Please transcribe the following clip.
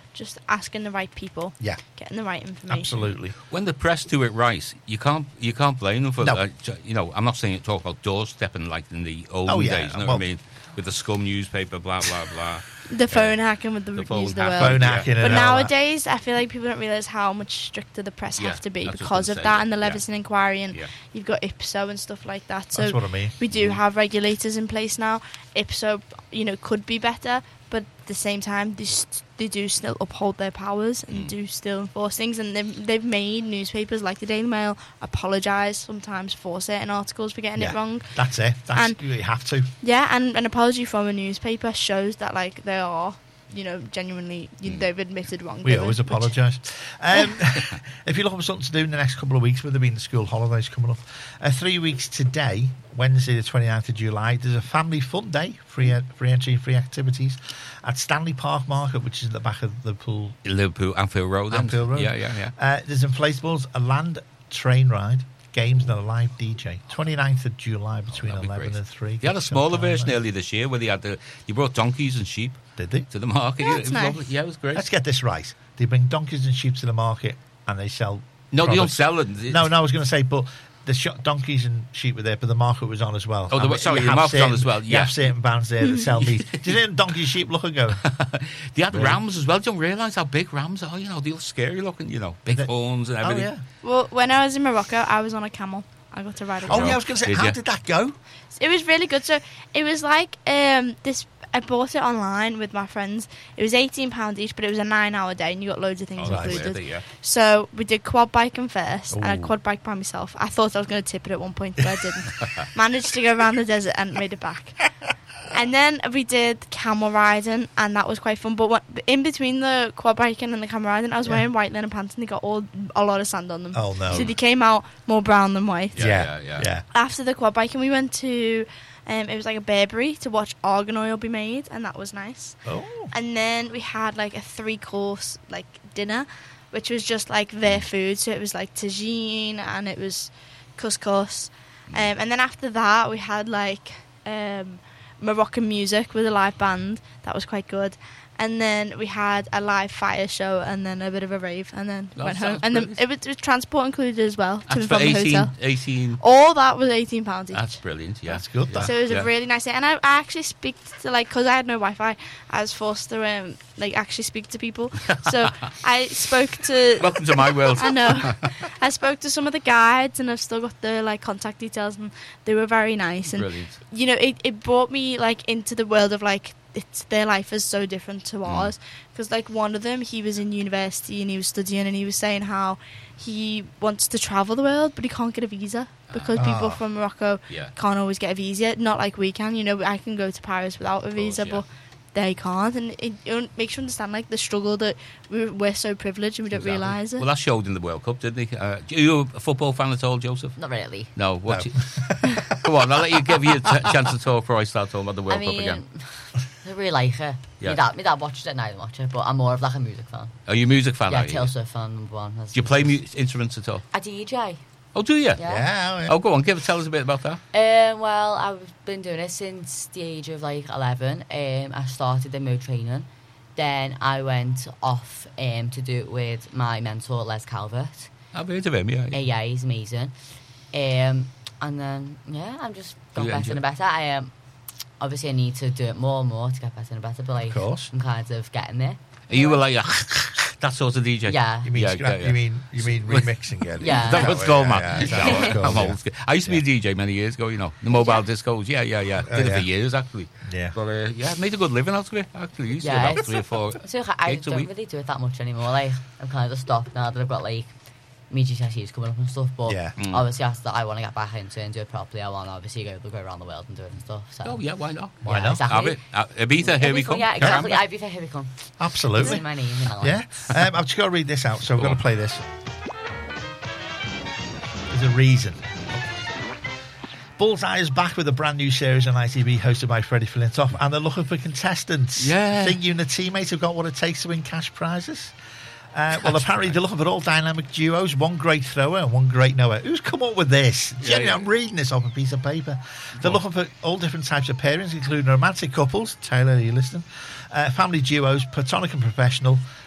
just asking the right people, getting the right information. Absolutely. When the press do it right, you can't blame them for No. I'm not saying talk about doorstepping like in the olden days. You know what I mean? With the scum newspaper, blah blah blah. The phone hacking with the reviews of the world. Phone hacking, But and all that. nowadays, I feel like people don't realise how much stricter the press have to be that's what because I of was that, saying. and the Leveson inquiry, and Yeah. you've got IPSO and stuff like that. So That's what I mean. we do have regulators in place now. IPSO, could be better, but at the same time, they do still uphold their powers and do still enforce things. And they've made newspapers like the Daily Mail apologise sometimes for certain articles for getting it wrong. That's it. You have to. Yeah, and an apology from a newspaper shows that like they are, genuinely they've admitted wrongdoing. We always apologise. If you're looking for something to do in the next couple of weeks, with there being the school holidays coming up, 3 weeks today, Wednesday the 29th of July, there's a family fun day, free entry, free activities at Stanley Park Market, which is at the back of Liverpool Anfield Road. Anfield Road. Yeah. There's inflatables, a land train ride, games, and a live DJ. 29th of July between 11 and 3. They had a smaller version earlier this year where you brought donkeys and sheep. Did they? To the market. That's It was nice. lovely. Yeah, it was great. Let's get this right. They bring donkeys and sheep to the market and they sell. No, they don't products. sell it. No, I was going to say, but the donkeys and sheep were there, but the market was on as well. Oh, And sorry, you the have market was on certain- as well, You yeah. have certain bands there that sell meat. Do you think donkey and sheep look and go? They had rams as well. You don't realise how big rams are. They look scary looking, big horns and Oh, everything. yeah. Well, when I was in Morocco, I was on a camel. I got to ride a camel. Oh, yeah, I was going to say, Did how you? did that go? It was really good. So it was like this. I bought it online with my friends. It was £18 each, but it was a 9-hour day, and you got loads of things right. included. Yeah. So we did quad biking first, and I Ooh. quad biked by myself. I thought I was going to tip it at one point, but I didn't. Managed to go around the desert and made it back. And then we did camel riding, and that was quite fun. But in between the quad biking and the camel riding, I was wearing white linen pants, and they got a lot of sand on them. Oh, no. So they came out more brown than white. Yeah. After the quad biking, we went to it was like a Burberry to watch argan oil be made, and that was nice. Oh. And then we had like a 3-course like dinner, which was just like their food. So it was like tagine and it was couscous. And then after that, we had like Moroccan music with a live band. That was quite good. And then we had a live fire show and then a bit of a rave and then That went home. sounds And then brilliant. it was transport included as well to That's and for from the 18, hotel. 18. All that was £18 each. That's brilliant, yeah. That's good, that. So it was Yeah. a really nice day. And I actually speak to, because I had no Wi-Fi, I was forced to, actually speak to people. So I spoke to... Welcome to my world. I know. I spoke to some of the guides, and I've still got their, contact details, and they were very nice. And, Brilliant. It brought me, into the world of, their life is so different to ours. Because, one of them, he was in university, and he was studying, and he was saying how he wants to travel the world, but he can't get a visa. Because people from Morocco can't always get a visa. Not like we can. I can go to Paris without a visa, but they can't. And it makes you understand, the struggle that we're so privileged and we don't realise it. Well, that showed in the World Cup, didn't he? Are you a football fan at all, Joseph? Not really. No. What? Come on, I'll let you give you a chance to talk before I start talking about the World Cup again. I really like it. Yeah. My dad watches it and I don't watch it, but I'm more of a music fan. Are you a music fan? Yeah, are you? Taylor Swift fan, number one. Do you play instruments at all? I DJ. Oh, do you? Yeah. Yeah. Oh, go on, tell us a bit about that. Well, I've been doing it since the age of 11. I started in mode training. Then I went off to do it with my mentor, Les Calvert. I've heard of him, yeah. Yeah, he's amazing. And then, I'm just got better and better. Obviously, I need to do it more and more to get better and better, but Of course. I'm kind of getting there. Are you like that sort of DJ? Yeah. You mean Yeah. you mean remixing it? Yeah. Is that what's called, man? Yeah, is that what it's called, I'm yeah. old school. I used to be a DJ many years ago, the mobile discos. Yeah. Did it yeah. for years, actually. Yeah. But, I made a good living out of it, actually. Used to Yeah, about 3 or 4 So I gigs a don't week. really do it that much anymore. I'm kind of stopped now that I've got me GCSEs coming up and stuff. But Yeah. obviously, after that, I want to get back into it and do it properly. I want to obviously go around the world and do it and stuff. So. Oh, yeah, why not? Why Yeah, not? Exactly. Have it. Ibiza, here we come. Yeah, exactly. Ibiza, here we come. Absolutely. It's my name in my life. Yeah. I've just got to read this out, so we've got to play this. There's a reason. Bullseye is back with a brand new series on ITV hosted by Freddie Flintoff, and they're looking for contestants. Yeah. Think you and the teammates have got what it takes to win cash prizes? Well, apparently they're looking for all dynamic duos, one great thrower and one great knower. Who's come up with this? Genuinely, I'm reading this off a piece of paper. They're looking for all different types of pairings, including romantic couples. Taylor, are you listening? Family duos, platonic and professional,